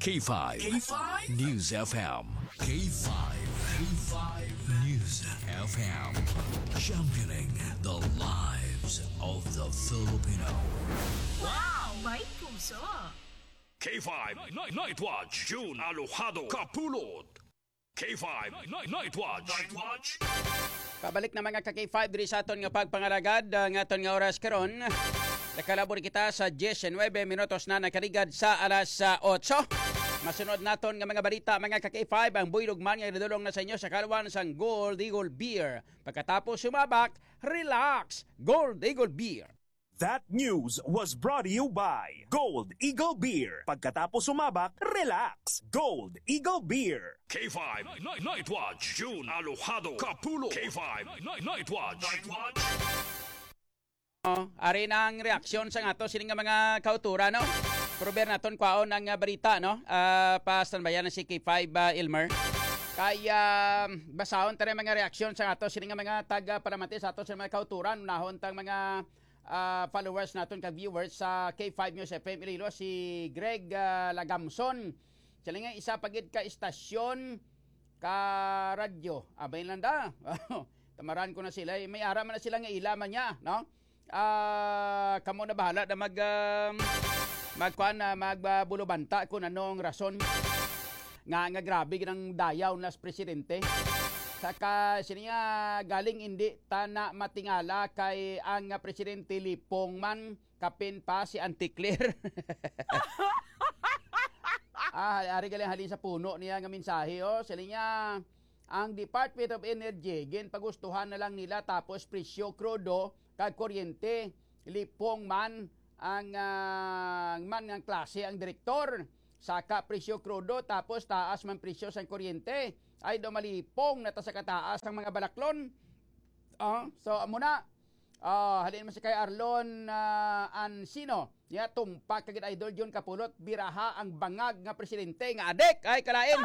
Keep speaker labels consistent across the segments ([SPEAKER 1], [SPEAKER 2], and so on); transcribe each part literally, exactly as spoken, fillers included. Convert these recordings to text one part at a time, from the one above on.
[SPEAKER 1] K five. K five? News F M. K five. K five News F M. Championing the lives of the Filipino.
[SPEAKER 2] Wow! May puso!
[SPEAKER 1] K five Night, Night Watch. June Alojado Kapulot. K five Night, Night Watch. Night Watch.
[SPEAKER 3] Pabalik na mga ka-K five diri sa aton nga pagpangaragad nga aton nga oras karon. Nakalabor kita sa ten nine minutos na nakarigad sa alas eight. Masunod naton nga mga balita mga ka-K five ang buylog man nga idulong na sa inyo sa kalwan sang Gold Eagle Beer. Pagkatapos sumabak, relax, Gold Eagle Beer.
[SPEAKER 4] That news was brought to you by Gold Eagle Beer. Pagkatapos sumabak, relax, Gold Eagle Beer.
[SPEAKER 1] K five Night, Night Watch. June Alojado Kapulot. K five Night, Night Watch. Night Watch.
[SPEAKER 3] Oh, ari na ang reaksyon sa ato sining nga mga kautura no. Prober naton kwaon ang uh, balita no. Uh, pa standbyan na si K five uh, Ilmer. Kaya uh, basahon tare mga reaksyon sa ato sining nga mga taga paramati sa ato sa mga kauturan nahon tang mga uh, followers naton kag viewers sa K five News F M Iloilo si Greg uh, Lagamson. Sila nga isa pagid ka istasyon ka radyo. Abay lang da. Tamaran ko na sila. May ara man na sila nga ilaman niya no. Ah, uh, kamo na bahala na mag um, magkuan na magbulubanta kung anong rason nga nga grabe ng dayaw nas presidente. Saka siya galing hindi tana matingala kay ang presidente Lipong man kapin pa si Anticlear. ah, ari galing halin sa puno niya nga mensahe oh, sila niya ang Department of Energy gin pagustuhan na lang nila tapos presyo krudo kag kuryente Lipong man ang uh, man ng klase ang direktor saka presyo krudo tapos taas man presyo sa kuryente ay do malipong na ta sa kataas ang mga balaklon. Uh, so amo na uh, halin man si kay Arlon uh, Ansino ya tumpak kagid idol John Kapulot biraha ang bangag nga presidente nga adek ay kalain.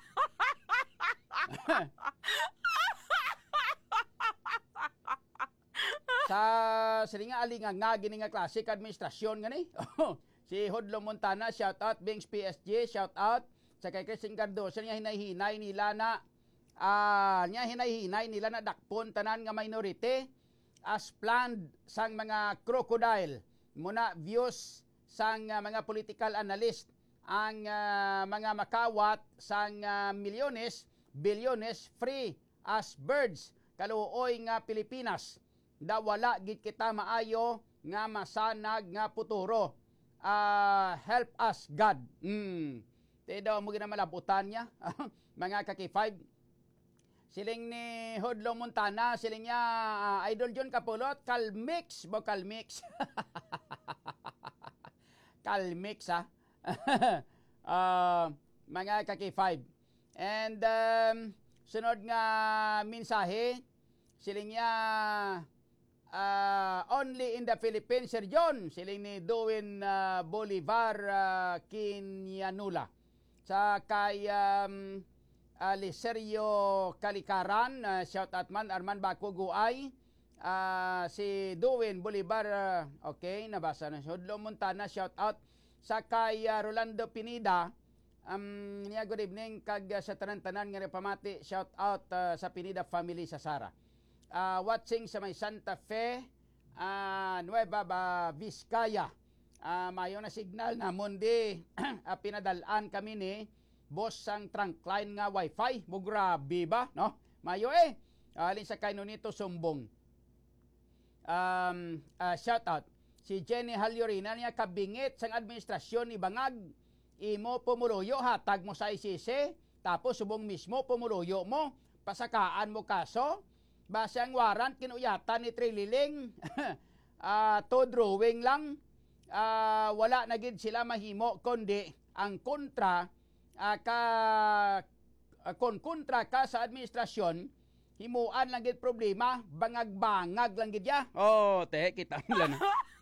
[SPEAKER 3] Sa silinga alinga nga gini nga klase ka administrasyon gani. Si Hodlo Montana shout out Bings P S G shout out sa kay Christine Cardoso niya hinay-hinay nila na ah uh, niya hinay-hinay nila na dakpon tanan nga minority as planned sang mga crocodile muna views sang uh, mga political analyst ang uh, mga makawat sang uh, milyones bilyones free as birds kaluoy nga Pilipinas da wala gid kita maayo nga masanag nga puturo. Uh, help us God. Mm. Tedo mo gina malabutan niya. Mga ka-K five. Siling ni Hodlo Montana, siling niya uh, Idol John Kapulot, Calmix, bo Calmix. Calmix ha. uh, mga ka-K five. And um, sunod nga mensahe, siling niya Uh, only in the Philippines, Sir John, siling ni Dwayne uh, Bolivar uh, Kinyanula. Sa kay um, Aliserio Kalikaran, uh, shout out man, Arman Bakuguay, uh, si Dwayne Bolivar, uh, okay, nabasa na. Hodlo Montana, shout out. Sa kay uh, Rolando Pinida, um, niya good evening, kag uh, sa tanan-tanan nga pamati, shout out uh, sa Pinida family sa Sara. Uh, watching sa may Santa Fe, uh, Nueva ba, Vizcaya. Uh, mayo na signal na mundi uh, pinadalaan kami ni boss sang trunkline nga wifi. Mo grabe ba, no? Mayo eh. Alin uh, sa kay nito sumbong. Um, uh, shout out. Si Jenny Halyorina niya kabingit sang administrasyon ni Bangag. Imo pumuluyo hatag mo sa I C C. Tapos subong mismo pumuluyo mo. Pasakaan mo kaso. Base ang warrant kinuyatan ni Trililing. uh, to drawing lang. Uh, wala na gid sila mahimo kundi ang kontra uh, ka uh, kon kontra ka sa administrasyon himuan lang gid problema bangag-bangag lang gid ya. Oh, te kita lang.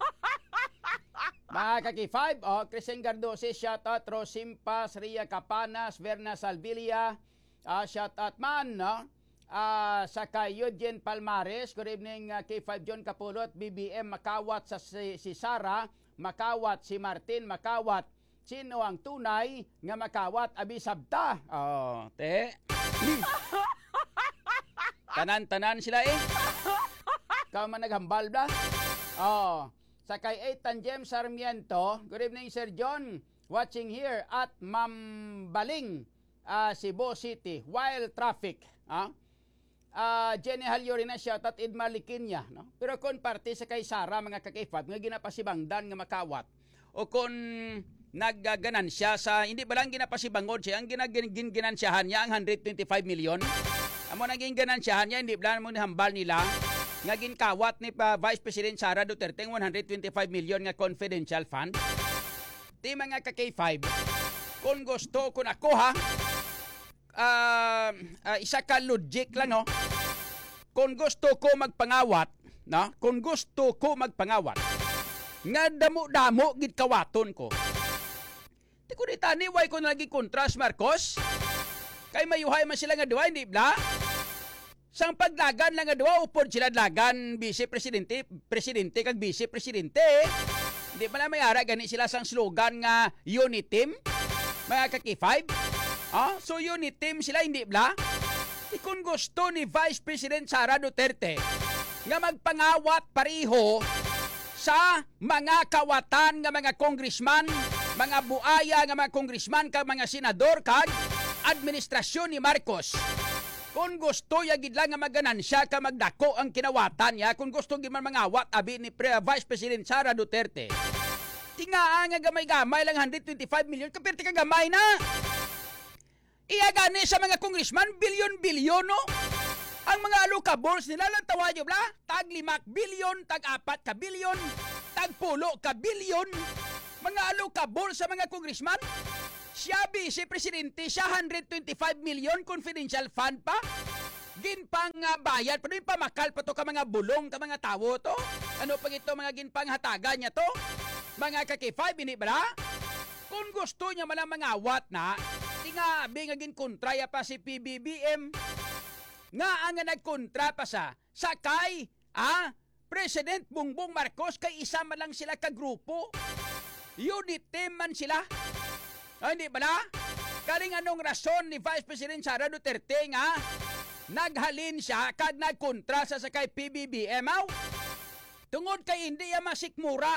[SPEAKER 3] Mga ka-K five, oh, Christian Cardoso, shout out Rosimpas, Ria Capanas, Verna Salvilia, uh, shout out man, no? Uh, sa kay Eugene Palmares, good evening uh, K five John Kapulot, B B M Makawat sa si, si Sara, Makawat si Martin, Makawat sino ang tunay nga makawat abi sabta. Oh, te. Tanan-tanan sila eh. Ikaw man naghambal ba? Oh, sa kay Ethan James Sarmiento. Good evening, Sir John. Watching here at Mambaling, uh, Cebu City. While traffic. Ah? Uh, Jenny Halyori na shout at Idmar Likinya. No? Pero kung parte sa kay Sara, mga kakifat, nga ginapasibangdan nga makawat. O kung naggaganan siya sa, hindi ba lang ginapasibangod siya, ang ginaginansyahan niya ang one hundred twenty-five million. Amo naging ganansyahan niya, hindi ba lang mo hambal nila. Nga ginkawat ni uh, Vice President Sara Duterte ang one hundred twenty-five million nga confidential fund. Di mga ka-K five, kung gusto ko na ko ha, uh, uh, isa ka logic lang no, kung gusto ko magpangawat, no? Kung gusto ko magpangawat, nga damo-damo gid kawaton ko. Di ko ni tani, why ko nalagi kontras Marcos? Kay mayuhay man sila nga duwa, hindi ba? Sang paglagan lang nga duwa, upod sila lagan, vice-presidente, presidente kag vice-presidente. Hindi pa na may ara, gani sila sang slogan nga unit team, mga ka-K five. Ah, so unit team sila, hindi ba? E kung gusto ni Vice President Sara Duterte nga magpangawat pariho sa mga kawatan nga mga congressman, mga buaya nga mga congressman, kag mga senador, kag administrasyon ni Marcos. Kung gusto yagid lang nga maganansya ka magdako ang kinawatan niya, kung gusto gid man mangawat abi ni Pre- Vice President Sara Duterte, tingaan nga gamay-gamay lang one hundred twenty-five million, kapirti ka gamay na. Iya gani sa mga congressman, bilyon-bilyon no? Ang mga alukabols nila lang tawayo bla, tag limak bilyon, tag apat ka bilyon, tag pulo ka bilyon. Mga alukabols sa mga congressman, siya vice-presidente, siya one hundred twenty-five million confidential fund pa. Ginpang uh, bayad, pero yung pamakal pa to ka mga bulong, ka mga tawo to. Ano pag ito mga ginpang hataga niya to? Mga ka-K five, ini ba? Kung gusto niya malang mga awat na, tingabi nga ginkontraya pa si P B B M. Nga ang nagkontra pa sa sakay, ah, President Bongbong Marcos, kay isa man lang sila kagrupo. Unit team man sila. Ah, hindi ba na? Kaling anong rason ni Vice President Sara Duterte nga naghalin siya kag nagkontra sa sakay P B B M aw? Tungod kay hindi ya masikmura.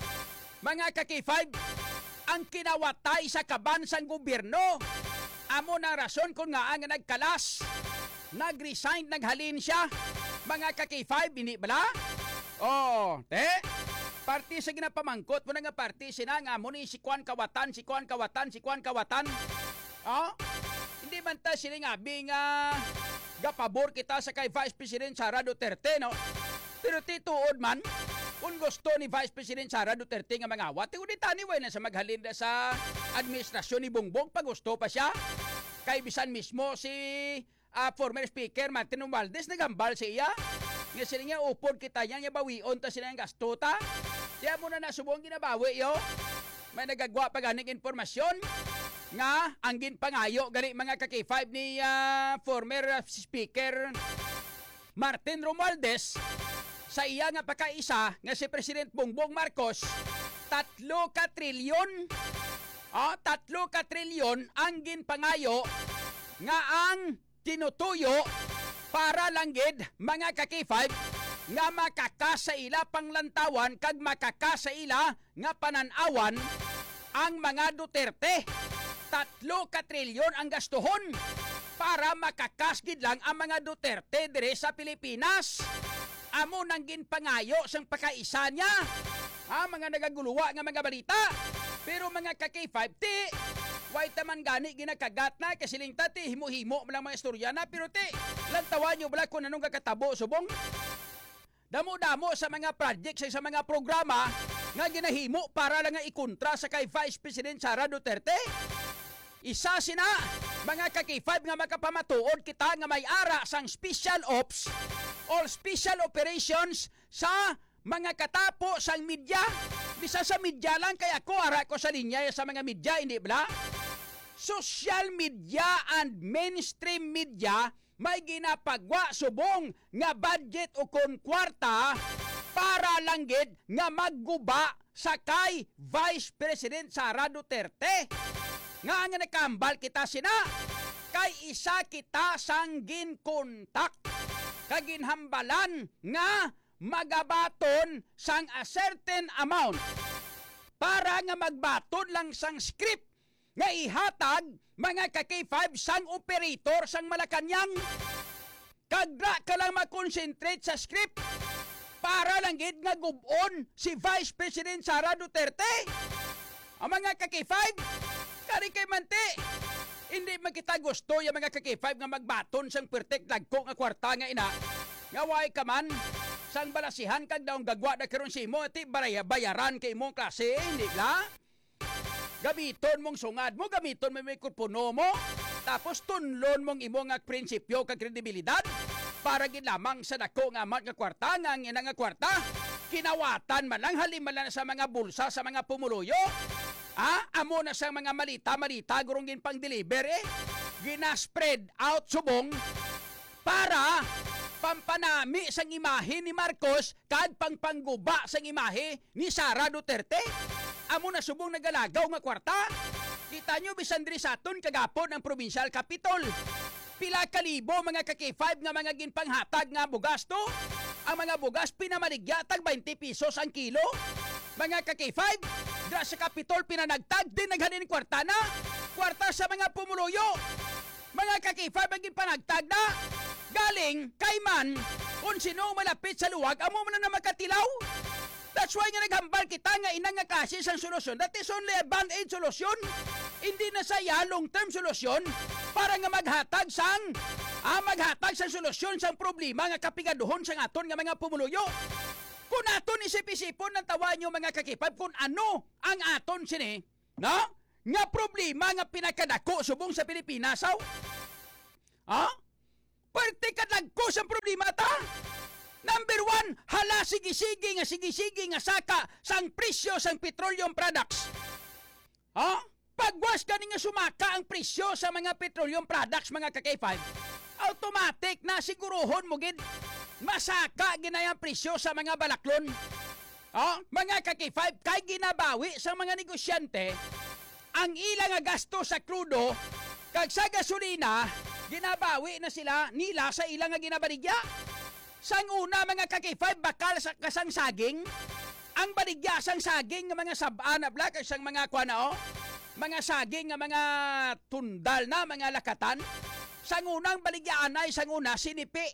[SPEAKER 3] Mga ka-K five, ang kinawatay sa kabansang gobyerno. Amo na rason kung nga ang nagkalas, nag-resign, naghalin siya. Mga ka-K five, hindi ba na? Oh, te? Parti sa ginapamangkot mo na nga parti sina nga mo ni si Kwan Kawatan, si Kwan Kawatan, si Kwan Kawatan. Oh? Hindi man ta sila nga bing uh, gapabor kita sa kay Vice President Sara Duterte, no? Pero tituod man, kung gusto ni Vice President Sara Duterte nga mangawat, tiyo di taniway na sa maghalin sa administrasyon ni Bongbong, pag gusto pa siya. Kay bisan mismo si uh, former Speaker Martin Romualdez nagambal siya. Nga sila nga upod kita niya, nga bawion ta sila ng gasto ta. Kaya muna na subong ginabawi yo. May nagagwa pa ganing informasyon nga ang ginpangayo gani mga ka-K five ni uh, former Speaker Martin Romualdez sa iya nga pagkaisa nga si President Bongbong Marcos, tatlo ka trilyon, oh, tatlo ka trilyon ang ginpangayo nga ang tinutuyo para langgid mga ka-K five nga makakasa ila panglantawan kag makakasa ila nga pananawan ang mga Duterte. Tatlo ka trilyon ang gastuhon para makakasgid lang ang mga Duterte dire sa Pilipinas. Amo nang ginpangayo sang pakaisa niya. Ha, mga nagaguluwa nga mga balita. Pero mga ka-K five, ti, why taman gani ginakagat na kasiling tati, himo-himo lang mga istorya na. Pero ti, lantawan nyo bala kung anong kakatabo, subong. Damo-damo sa mga projects, sa mga programa nga ginahimo para lang nga ikontra sa kay Vice President Sara Duterte. Isa sina, mga ka-K five nga makapamatuod kita nga may ara sang special ops or special operations sa mga katapo sang media. Bisa sa media lang, kaya ako ara ko sa linya sa mga media, hindi ba? Social media and mainstream media may ginapagwa subong nga budget o kon kwarta para langgid nga magguba sa kay Vice President Sara Duterte. Nga nga nakambal kita sina, kay isa kita sang ginkontak, kaginhambalan nga magabaton sang a certain amount para nga magbaton lang sang script nga ihatag mga ka-K five sang operator sang Malacañang. Kagda ka lang mag-concentrate sa script para lang gid nga gubon si Vice President Sara Duterte. Ang mga ka-K five, kari kay manti, hindi magkita gusto yung mga ka-K five nga magbaton sang pertek dagko nga kwarta nga ina. Nga way ka man, sang balasihan kag daong gagwa na karon si mo, ti baraya bayaran kay mong klase, hindi la? Gamiton mong sungad mo, gamiton mo may kurpuno mo, tapos tunlon mong imo nga prinsipyo kag kredibilidad para gid lamang sa dako nga amount nga kwarta nga ang ina nga kwarta kinawatan man lang halimalan sa mga bulsa sa mga pumuluyo. Ah, amo na sa mga malita-malita gurong gin pang deliver eh. Gina-spread out subong para pampanami sang imahe ni Marcos kag pangpangguba sang imahe ni Sara Duterte. Amo na subong nagalagaw nga kwarta. Kita nyo bisan diri sa aton kagapon ang provincial capital. Pila kalibo mga ka-K five nga mga ginpanghatag nga bugas to. Ang mga bugas pinamaligya tag twenty pesos ang kilo. Mga ka-K five, dra sa Kapitol pinanagtag din naghanin kwarta na. Kwarta sa mga pumuluyo. Mga ka-K five ang ginpanagtag na. Galing kay man kung sino malapit sa luwag amo man na makatilaw. That's why nga naghambal kita nga inang nga klase sang solusyon. That is only a band-aid solusyon. Hindi na saya long-term solusyon para nga maghatag sang ah, maghatag sang solusyon sang problema nga kapigaduhon sang aton nga mga pumuluyo. Kung aton isip-isipon ng tawa nyo mga kakipad kung ano ang aton sini, no? Nga problema nga pinakadako subong sa Pilipinas, aw? Ha? Parte ka dagko sa problema ta? Number one, hala sige-sige nga sige-sige nga saka sang presyo sang petroleum products. Ha? Pagwas gani nga sumaka ang presyo sa mga petroleum products mga ka-K five, automatic na siguruhon mo gid masaka ginayang presyo sa mga balaklon. Oh, mga ka-K five, kay ginabawi sa mga negosyante ang ilang nga gasto sa krudo kag sa gasolina, ginabawi na sila nila sa ilang nga ginabaligya. Sang una mga ka-K five, bakal sa kasang saging, ang baligya sang saging nga mga sabana black sang mga kuana oh, mga saging nga mga tundal na mga lakatan. Sang unang baligyaan ay sang una sinipi.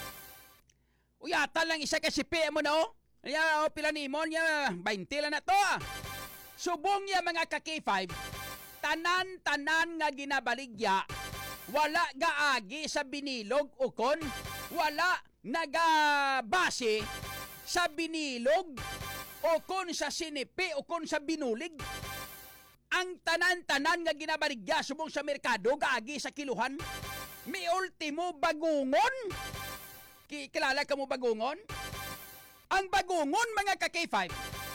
[SPEAKER 3] Uyatan lang isa ka sipi mo na oh. Ya oh, pila ni mo niya twenty lang na to. Ah. Subong niya mga ka-K five, tanan-tanan nga ginabaligya, wala gaagi sa binilog ukon, wala nagabase sa binilog ukon sa sinipi ukon sa binulig. Ang tanan-tanan nga ginabaligya subong sa merkado gaagi sa kiluhan. May ultimo bagungon. Kilala ka mo bagungon? Ang bagungon mga ka-K five,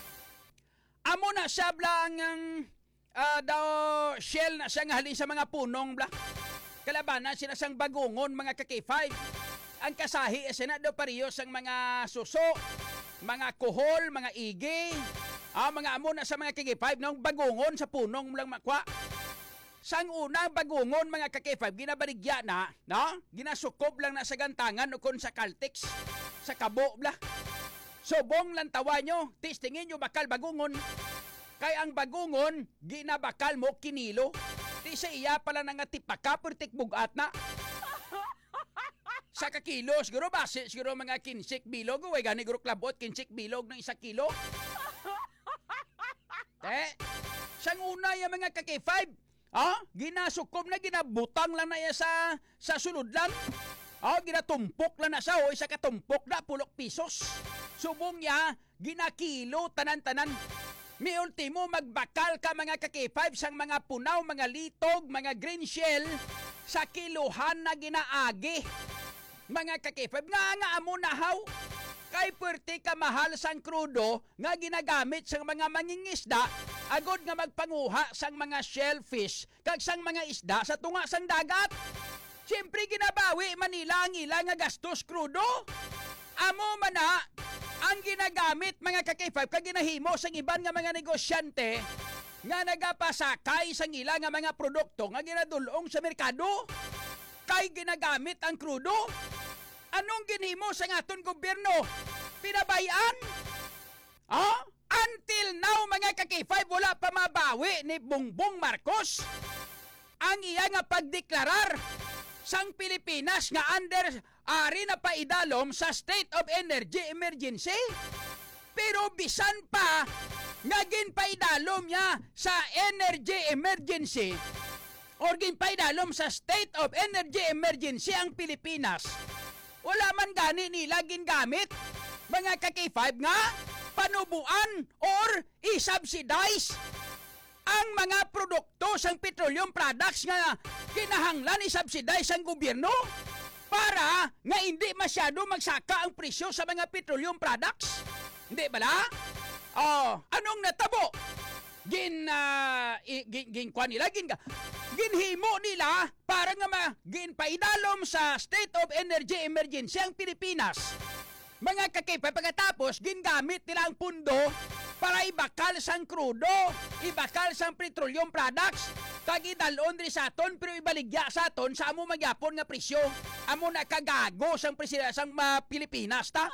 [SPEAKER 3] amo na siya blang ang uh, daw shell na siya nga halin sa mga punong bla. Kalabanan sila sang bagungon mga ka-K five. Ang kasahi sina daw parehas ang mga suso, mga kuhol, mga igi. Ah, mga amo na sa mga K five nung bagungon sa punong lang makwa. Sang unang bagungon mga ka-K five, ginabaligya na, no? Ginasukob lang na sa gantangan o kon sa Caltex, sa kabo bla. Subong lang tawa nyo, tistingin nyo bakal bagungon. Kay ang bagungon, ginabakal mo kinilo. Di sa iya pala nga tipaka, pertik bugat na. Sa kakilo, siguro base, siguro mga kinsik bilog, uwe gani guro klabot, kinsik bilog ng isa kilo. Eh, sang una yung mga ka-K five, ah, ginasukob na, ginabutang lang na iya sa, sa sulod lang. Ah, ginatumpok lang na siya, o isa katumpok na, pulok pisos. Subong niya, ginakilo, tanan-tanan. May ultimo, magbakal ka mga ka-K five sang mga punaw, mga litog, mga green shell, sa kiluhan na ginaagi. Mga ka-K five, nga nga amo nahaw. Kay puwerte ka mahal sang krudo nga ginagamit sang mga mangingisda agod nga magpanguha sang mga shellfish kag sang mga isda sa tunga sang dagat. Siyempre ginabawi Manila ang ilang nga gastos krudo. Amo man na ang ginagamit mga ka-K five kag ginahimo sa iban nga mga negosyante nga nagapasakay sa ila nga mga produkto nga ginadulong sa merkado kay ginagamit ang krudo. Anong ginhimo sa aton gobyerno? Pinabayaan? Ah? Until now mga ka-K five wala pa mabawi ni Bongbong Marcos ang iya nga pagdeklarar sang Pilipinas nga under ari na paidalom sa state of energy emergency. Pero bisan pa nga ginpaidalom niya sa energy emergency or ginpaidalom sa state of energy emergency ang Pilipinas, wala man gani nila gingamit mga ka-K five nga panubuan or i-subsidize ang mga produkto sang petroleum products nga kinahanglan i-subsidize ang gobyerno para nga hindi masyado magsaka ang presyo sa mga petroleum products. Hindi ba la? Oh, anong natabo? Gin, uh, gin, gin, gin, nila, gin, ginhimo nila para nga ma, ginpaidalom sa state of energy emergency ang Pilipinas. Mga ka-K five, pagkatapos, gingamit nila ang pundo para ibakal sang krudo, ibakal sang petroleum products, kag idalon rin sa aton, pero ibaligya sa aton sa amo magyapon nga presyo. Amo na kagago sang presyo sang uh, Pilipinas, ta?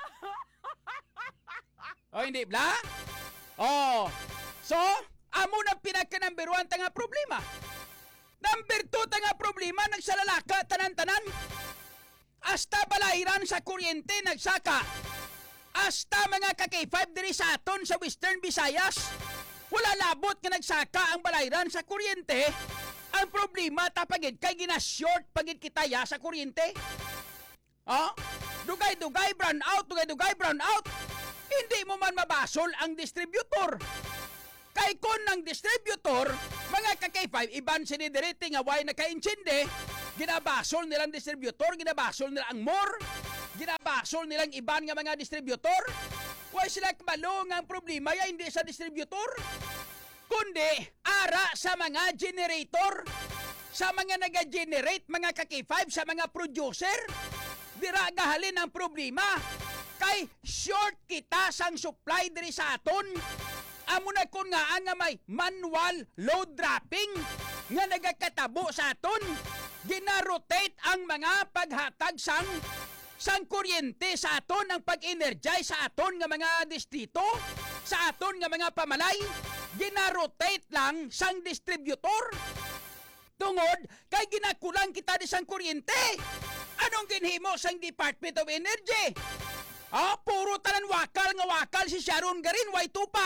[SPEAKER 3] O, hindi bla? Oh, so, amo na pinaka-number one ta nga problema. Number two ta nga problema, nagsalalaka tanan-tanan. Hasta balairan sa kuryente nagsaka. Hasta mga ka-K five diri sa aton sa Western Visayas. Wala labot nga nagsaka ang balairan sa kuryente. Ang problema tapagid kay gina-short pagid kitaya sa kuryente. Oh, dugay-dugay brown out, dugay-dugay brown out. Hindi mo man mabasol ang distributor. Kay kon ng distributor, mga ka-K five, iban sinidiriti nga way naka-insindi, ginabasol nilang distributor, ginabasol nila ang more, ginabasol nilang iban nga mga distributor. Way sila kabalo nga ang problema ya hindi sa distributor, kundi ara sa mga generator, sa mga naga-generate mga ka-K five, sa mga producer. Dira gahalin ang problema. Kay short kita sang supply diri sa aton. Amo na kun nga nga may manual load dropping nga nagakatabo sa aton. Gina-rotate ang mga paghatag sang sang kuryente sa aton, ang pag-energize sa aton nga mga distrito, sa aton nga mga pamalay. Gina-rotate lang sang distributor. Tungod kay ginakulang kita di sang kuryente. Anong ginhimo sang Department of Energy? Ah, puro tanan wakal nga wakal si Sharon Garin, way tupa.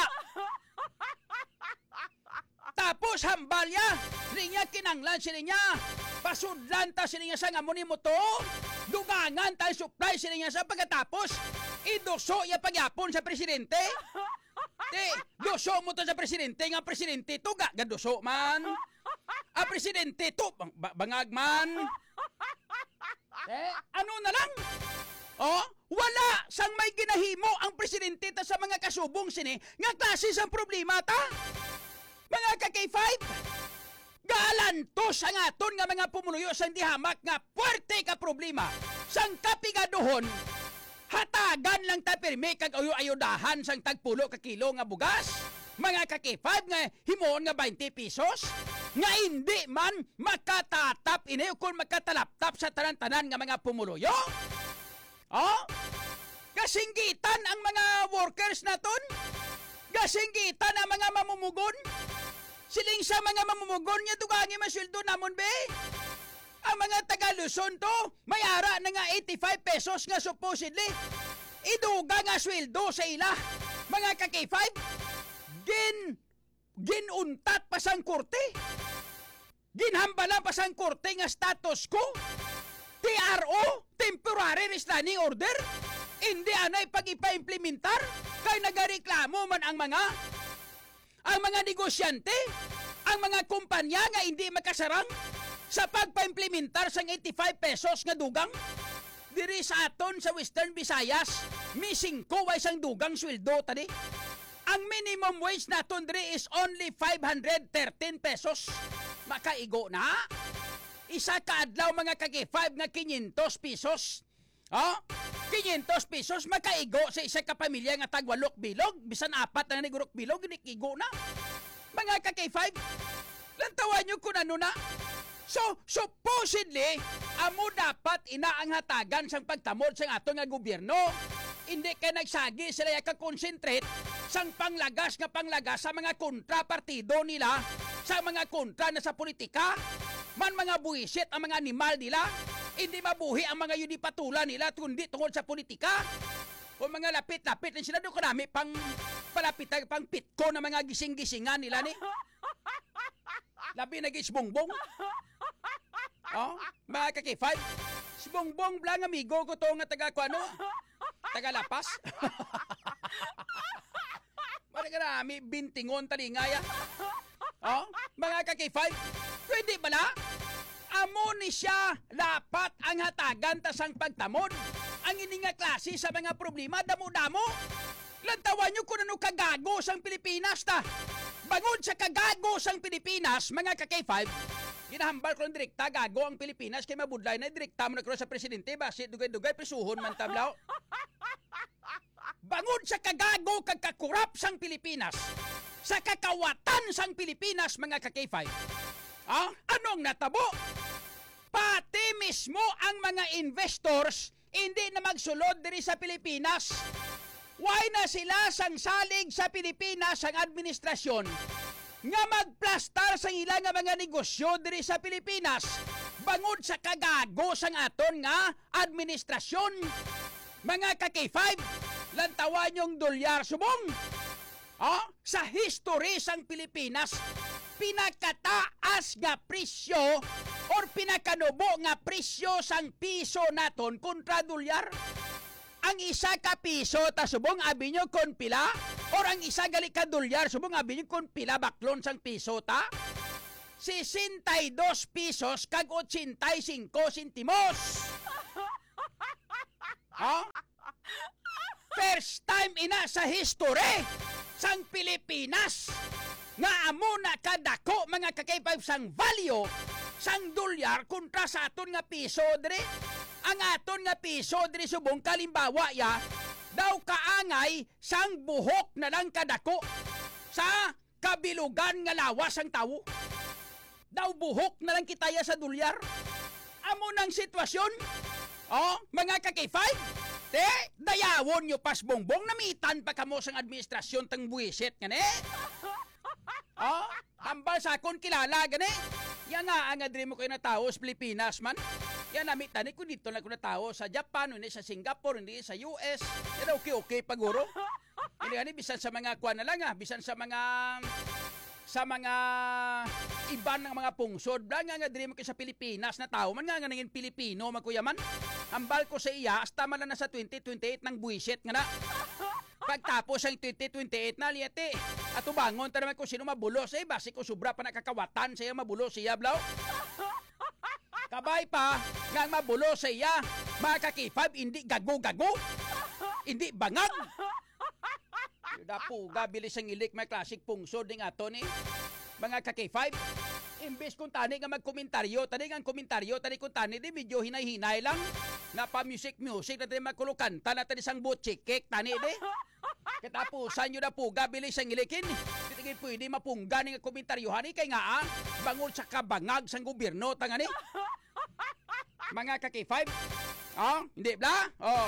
[SPEAKER 3] Tapos hambal ya, niya kinanglan sila niya. Pasudlan ta sila niya sa ngamon mo to. Dugangan ta supply sila niya sa pagkatapos. Idoso ya pagyapon sa presidente. Di, doso mo to sa presidente, nga presidente to ga, gadoso man. Ah, presidente to, bang, bangag man. Eh, ano na lang? Oh, wala sang may ginahimo ang presidente ta sa mga kasubong sini nga klase sang problema ta. Mga ka-K five, galantos ang aton nga mga pumuluyo sang dihamak nga puwerte ka problema. Sang kapigaduhon, hatagan lang ta pirmi kag ayo-ayodahan sang tagpulo ka kilo nga bugas. Mga ka-K five nga himuon nga twenty pesos. Nga hindi man makatatap ini kung makatalaptap sa tanan-tanan nga mga pumuluyo. Oh, kasinggitan ang mga workers naton. Kasinggitan ang mga mamumugon. Siling sa mga mamumugon niya dugangi masweldo namon be. Ang mga taga Luzon to, may ara na nga eighty-five pesos nga supposedly. Iduga nga sweldo sa ila. Mga ka-K five, gin ginuntat pa sang korte. Ginhambala pa sang korte nga status ko. T R O, Temporary Restraining Order, hindi anay pag-ipa-implementar kay nagareklamo man ang mga ang mga negosyante, ang mga kumpanya nga hindi makasarang sa pagpa-implementar sang eighty-five pesos nga dugang. Diri sa aton sa Western Visayas, missing ko way sang dugang sweldo tadi. Ang minimum wage naton diri is only five hundred thirteen pesos. Makaigo na. Isa ka adlaw mga ka-K five nga five hundred pesos. Oh? quinientos pesos makaigo sa isa ka pamilya nga tagwalok bilog, bisan apat na nigurok bilog, ginikigo na. Mga ka K five, lantawan nyo kung ano na. So, supposedly, amo dapat ina ang hatagan sang pagtamod sang ato nga gobyerno. Hindi ka nagsagi sila ya ka-concentrate sang panglagas nga panglagas sa mga kontrapartido nila, sa mga kontra na sa politika. Man mga buwisit ang mga animal nila, hindi mabuhi ang mga yunipatula nila kundi tungkol sa politika. O mga lapit-lapit din sila, doon karami pang palapit, pang pitko na mga gising-gisingan nila ni. Labi na gisbongbong. Oh, mga ka-K five, sibongbong blang amigo ko to nga taga kuano, taga Lapas. Mara karami bintingon talingaya. Oh, mga ka-K five, pwede ba na? Amo ni siya dapat ang hatagan tasang pagtamod. Ang ini nga klase sa mga problema damo-damo. Lantawan nyo kung ano kagago sang Pilipinas ta. Bangod sa kagago sang Pilipinas, mga ka-K five, ginahambal ko ng direkta, gago ang Pilipinas, kay mabudlay na direkta mo na sa presidente, basit dugay-dugay, prisuhon man tablaw. Bangod sa kagago kagkakurap sang Pilipinas, sa kakawatan sang Pilipinas, mga ka-K five, ah, anong natabo? Pati mismo ang mga investors hindi na magsulod diri sa Pilipinas. Why na sila sang salig sa Pilipinas ang administrasyon nga magplastar sa ilang nga mga negosyo diri sa Pilipinas bangod sa kagago sang aton nga administrasyon. Mga ka-K five, lantawan yung dolyar subong. Ah, sa history sang Pilipinas, pinakataas nga presyo or pinakanubo nga presyo sang piso naton kontra dolyar. Ang isa ka piso ta subong abi nyo kon pila, or ang isa gali ka dolyar subong abi nyo kon pila baklon sang piso ta? sesenta y dos pesos kag ochenta y cinco centimos. Ha? First time ina sa history sang Pilipinas nga amo na kadako mga ka-K five sang value sang dolyar kontra sa aton nga piso dire. Ang aton nga piso diri subong kalimbawa ya daw kaangay sang buhok na lang kadako sa kabilugan nga lawas ang tawo. Daw buhok na lang kitaya sa dolyar. Amo nang sitwasyon. Oh, mga ka-K five, te dayawon nyo pas bongbong, namitan pa kamo sang administrasyon tang buwisit nga ne. Oh, tambal sa akon kilala gani. Yan nga ang adri mo kayo na tao sa Pilipinas man. Yan namit tani ko dito lang ko na tao sa Japan, hindi sa Singapore, hindi sa U S. Yan okay-okay paguro. Hindi ani bisan sa mga kuan na lang ah, bisan sa mga sa mga iban ng mga pungsod. Blang nga adri mo kayo sa Pilipinas na tao man nga nga nangin Pilipino magkuyaman. Ambal ko sa iya hasta man na sa twenty twenty-eight ng buwisit nga na. Pagtapos ang twenty twenty-eight na liyate. At ubangon ta naman kung sino mabulos. Eh, basi ko sobra pa nakakawatan siya mabulos siya, blaw. Kabay pa, nga mabulos siya. Mga ka-K five, hindi gago-gago. Hindi bangag. Dapo, gabilis ang ilik, may klasik pungsod ng ato ni. Mga ka-K five, imbes kung tani nga magkomentaryo, tani nga komentaryo, tani kung tani, di medyo hinay-hinay lang. Na pa music-music, na tayo magkulukanta, na tayo isang butchikik, tani di. Katapusan nyo na po, gabilis ang ilikin. Di tigil pwede mapungga ng komentaryohan, kay nga ah, bangol sa kabangag sang gobyerno, tangani. Mga ka-K five, oh, hindi bla? Oh.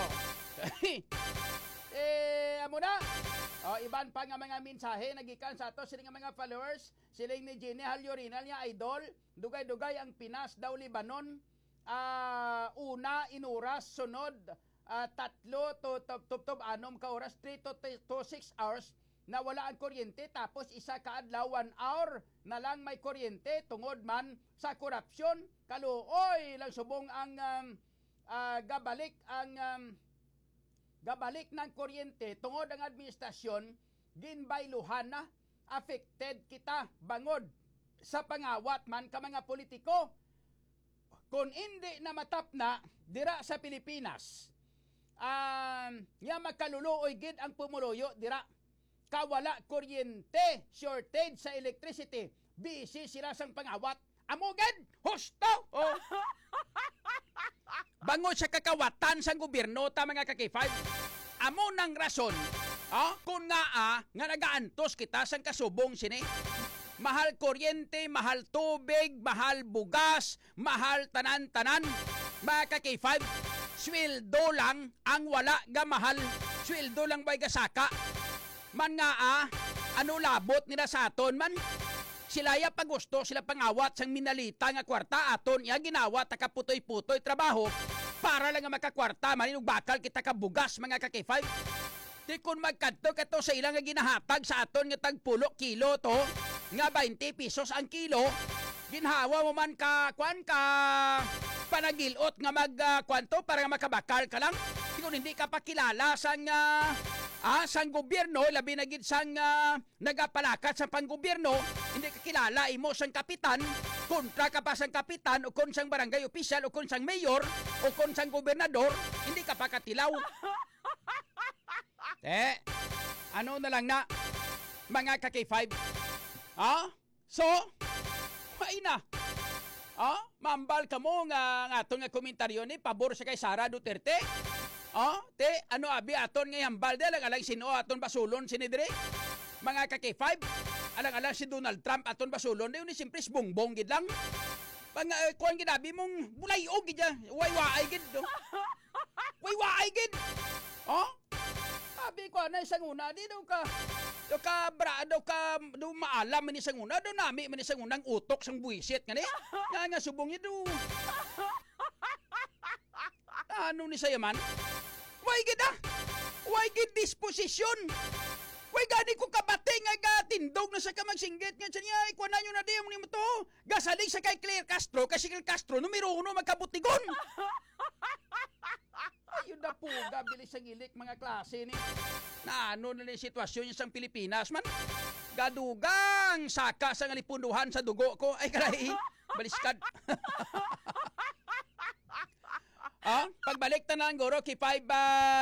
[SPEAKER 3] eh, amo na. Oh, iban pa nga mga mensahe nagikan sa ato sila nga mga followers, sila ni Jenny Halyorinal niya idol, dugay-dugay ang Pinas daw Lebanon. Uh, una inuras sunod uh, tatlo to tub anom ka oras, three to six hours na wala ang kuryente, tapos isa ka adlaw one hour na lang may kuryente tungod man sa korupsyon. Kaluoy lang subong ang um, uh, gabalik ang um, gabalik ng kuryente tungod ang administrasyon ginbayluhan na, affected kita bangod sa pangawat man ka mga politiko. Kung hindi na matap na dira sa Pilipinas, um, nga magkaluluoy gid ang pumuluyo dira, kawala kuryente, shortage sa electricity, busy sila sang pangawat, amugad, husto! Oh. bango sa kakawatan sa gobyerno ta mga ka-K five. Amo nang rason, ah, kung nga ah, nga nagaantos kita sang kasubong sini. Mahal kuryente, mahal tubig, mahal bugas, mahal tanan-tanan. Mga ka-K five, sweldo lang ang wala ga mahal. Sweldo lang ba'y gasaka. Man nga ah, ano labot nila sa aton man. Sila ya pagusto, sila pangawat sang minalita nga kwarta aton ya ginawa takaputoy-putoy trabaho para lang nga makakwarta maninug bakal kita kabugas mga ka-K five. Di kun magkadto kato sa ilang nga ginahatag sa aton nga tagpulo kilo to nga twenty pesos ang kilo, ginhawa mo man ka kwan ka panagilot nga mag uh, kwanto para nga makabakal ka lang. Di kun hindi ka pakilala sang uh, ah, sang gobyerno, labi na gid sang uh, nagapalakat sa panggobyerno, hindi ka kilala imo sang kapitan, kontra ka pa sang kapitan o kon sang barangay official o kon sang mayor o kon sang gobernador, hindi ka pa katilaw. Eh, ano na lang na mga ka-K five? Ah? So, may na. Ah, mambal ka mo nga nga aton nga komentaryo ni pabor sa kay Sara Duterte. Ah, te ano abi aton nga hambal de lang alang sino aton basulon sinidre. Mga ka-K five, alang-alang si Donald Trump aton basulon de ni simpres bongbong gid lang. Pang uh, kuan gid abi mong bulayog gid ya. Way-way gid. Do. Way-way gid. Oh? Abi ko na isang una di daw ka. Do ka bra do ka do maalam man isang una do nami man isang unang utok sang buisit ngani. Nga nga subong do. Ano ni sayaman? Why gid ah? Why gid disposition? Why gani ko kabate nga gatindog na sa kamagsinggit nga siya niya ikuha na nyo na di mo ni mo to. Gasalig sa kay Claire Castro kasi Claire Castro numero uno magkabutigon. Ayun na po, gabilis sa gilik mga klase ni. Na ano na yung sitwasyon niya sa Pilipinas man. Gadugang saka sa ngalipunduhan sa dugo ko. Ay karay, baliskad. Ah, pagbalik ta na ng goro, K five, uh,